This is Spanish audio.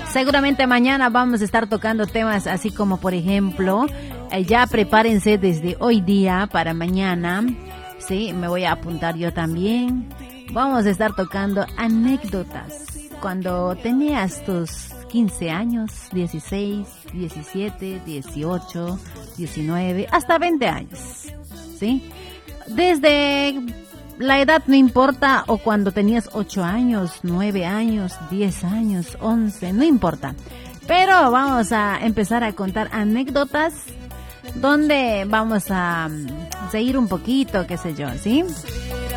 Seguramente mañana vamos a estar tocando temas así como, por ejemplo, ya prepárense desde hoy día para mañana. Sí, me voy a apuntar yo también. Vamos a estar tocando anécdotas cuando tenías tus 15 años, 16, 17, 18, 19, hasta 20 años. ¿Sí? Desde la edad no importa, o cuando tenías 8 años, 9 años, 10 años, 11, no importa. Pero vamos a empezar a contar anécdotas donde vamos a seguir un poquito, qué sé yo, ¿sí?